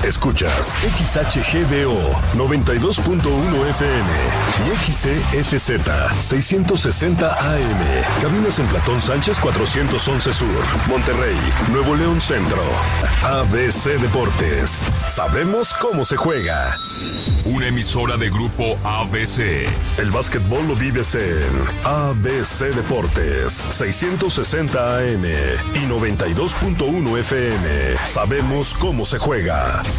Escuchas XHGBO 92.1 FM y XEFZ 660 AM. Cabinas en Platón Sánchez 411 Sur, Monterrey, Nuevo León Centro. ABC Deportes. Sabemos cómo se juega. Una emisora de Grupo ABC. El básquetbol lo vives en ABC Deportes 660 AM y 92.1 FM. Sabemos cómo se juega.